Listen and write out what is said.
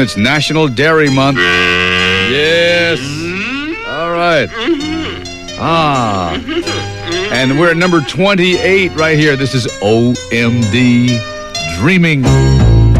It's National Dairy Month. Yes. All right. And we're at number 28 right here. This is OMD Dreaming.